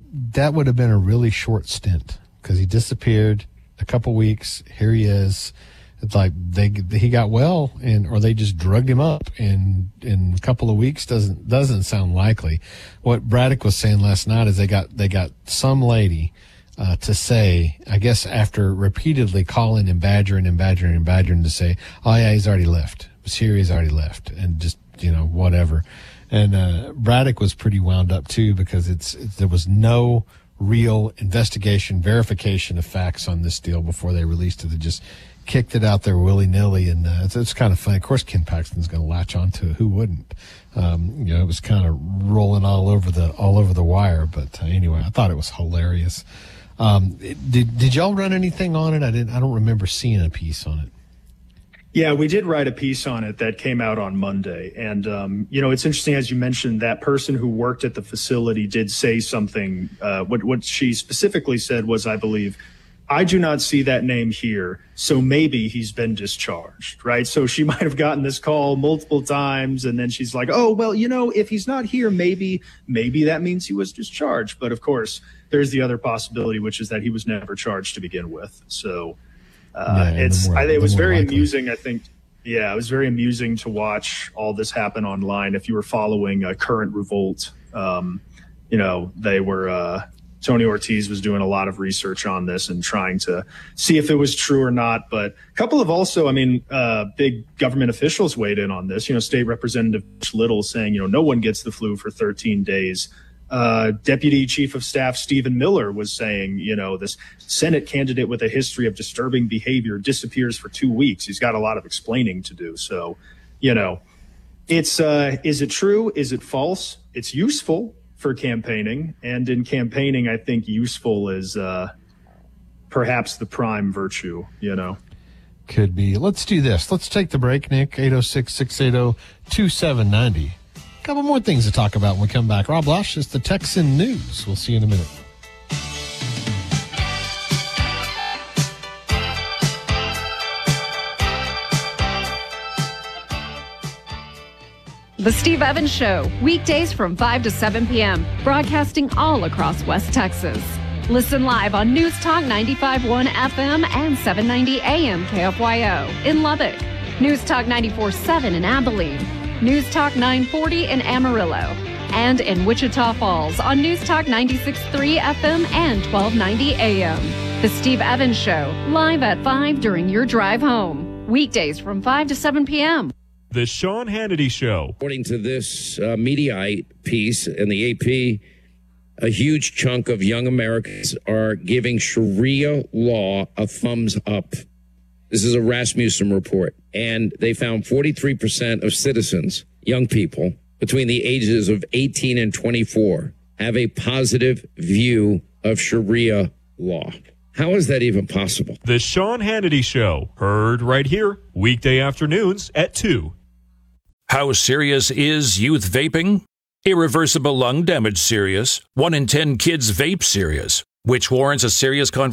that would have been a really short stint because he disappeared a couple weeks. Here he is. It's like he got well, or they just drugged him up in a couple of weeks. Doesn't sound likely. What Braddock was saying last night is they got some lady to say, I guess after repeatedly calling and badgering to say, oh yeah, he's already left. It was here, he's already left, and just whatever. And Braddock was pretty wound up too because there was no real investigation, verification of facts on this deal before they released it. They just kicked it out there willy-nilly, and it's kind of funny. Of course, Ken Paxton's going to latch onto it. Who wouldn't? It was kind of rolling all over the wire. But anyway, I thought it was hilarious. Did y'all run anything on it? I don't remember seeing a piece on it. Yeah, we did write a piece on it that came out on Monday. And, it's interesting, as you mentioned, that person who worked at the facility did say something. What she specifically said was, I believe, I do not see that name here, so maybe he's been discharged, right? So she might have gotten this call multiple times, and then she's like, oh, well, if he's not here, maybe that means he was discharged. But, of course, there's the other possibility, which is that he was never charged to begin with. So it was very amusing, I think. Yeah, it was very amusing to watch all this happen online. If you were following Current Revolt, they were Tony Ortiz was doing a lot of research on this and trying to see if it was true or not. But a couple of big government officials weighed in on this. State Representative Little saying, no one gets the flu for 13 days. Deputy Chief of Staff Stephen Miller was saying, this Senate candidate with a history of disturbing behavior disappears for 2 weeks. He's got a lot of explaining to do. So, it's is it true? Is it false? It's useful for campaigning. And in campaigning, I think useful is perhaps the prime virtue, Could be. Let's do this. Let's take the break, Nick. 806-680-2790. A couple more things to talk about when we come back. Rob Lausch is the Texan News. We'll see you in a minute. The Steve Evans Show, weekdays from 5 to 7 p.m., broadcasting all across West Texas. Listen live on News Talk 95.1 FM and 790 AM KFYO in Lubbock, News Talk 94.7 in Abilene, News Talk 940 in Amarillo, and in Wichita Falls on News Talk 96.3 FM and 1290 AM. The Steve Evans Show, live at 5 during your drive home, weekdays from 5 to 7 p.m. The Sean Hannity Show. According to this Mediaite piece in the AP, a huge chunk of young Americans are giving Sharia law a thumbs up. This is a Rasmussen report. And they found 43% of citizens, young people, between the ages of 18 and 24, have a positive view of Sharia law. How is that even possible? The Sean Hannity Show, heard right here, weekday afternoons at 2. How serious is youth vaping? Irreversible lung damage serious. 1 in 10 kids vape serious, which warrants a serious conversation.